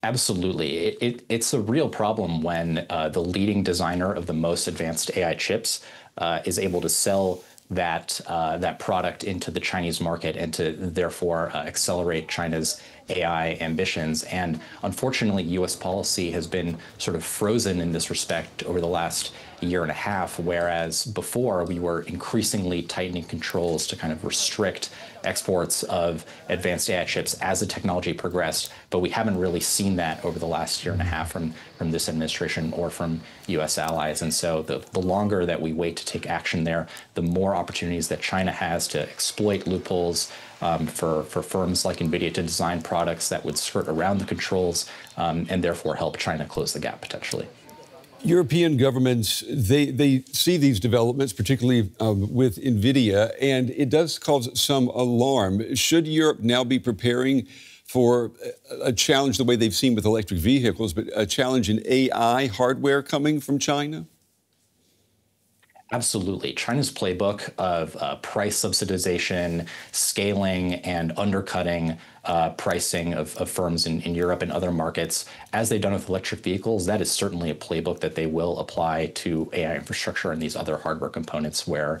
Absolutely. It's a real problem when the leading designer of the most advanced AI chips is able to sell that product into the Chinese market and to therefore accelerate China's AI ambitions. And unfortunately, U.S. policy has been sort of frozen in this respect over the last year and a half, whereas before we were increasingly tightening controls to kind of restrict exports of advanced AI chips as the technology progressed. But we haven't really seen that over the last year and a half from this administration or from U.S. allies. And so the longer that we wait to take action there, the more opportunities that China has to exploit loopholes for firms like NVIDIA to design products that would skirt around the controls and therefore help China close the gap potentially. European governments, they see these developments, particularly with NVIDIA, and it does cause some alarm. Should Europe now be preparing for a challenge the way they've seen with electric vehicles, but a challenge in AI hardware coming from China? Absolutely. China's playbook of price subsidization, scaling, and undercutting pricing of firms in Europe and other markets, as they've done with electric vehicles, that is certainly a playbook that they will apply to AI infrastructure and these other hardware components where